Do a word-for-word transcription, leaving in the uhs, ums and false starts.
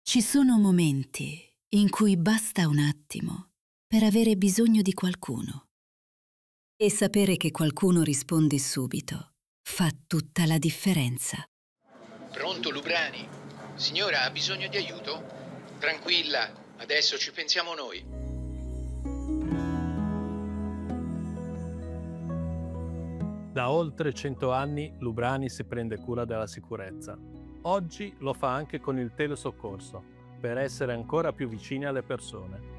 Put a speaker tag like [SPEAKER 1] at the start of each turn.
[SPEAKER 1] Ci sono momenti in cui basta un attimo per avere bisogno di qualcuno. E sapere che qualcuno risponde subito fa tutta la differenza.
[SPEAKER 2] Pronto, Lubrani? Signora, ha bisogno di aiuto? Tranquilla, adesso ci pensiamo noi.
[SPEAKER 3] Da oltre cento anni Lubrani si prende cura della sicurezza. Oggi lo fa anche con il telesoccorso, per essere ancora più vicini alle persone.